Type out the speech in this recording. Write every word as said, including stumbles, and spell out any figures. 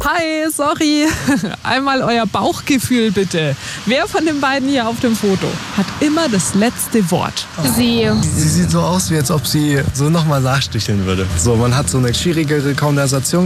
Hi, sorry. Einmal euer Bauchgefühl bitte. Wer von den beiden hier auf dem Foto hat immer das letzte Wort? Sie. Sie sieht so aus, wie als ob sie so nochmal nachsticheln würde. So, man hat so eine schwierigere Konversation